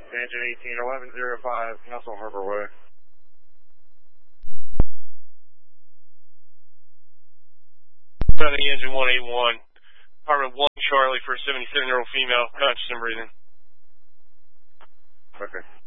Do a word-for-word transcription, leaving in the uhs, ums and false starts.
Engine eighteen eleven oh five, Castle Harbor Way. Running engine one eighty-one, Department one Charlie for a seventy-seven-year-old female, conscious and breathing. Okay.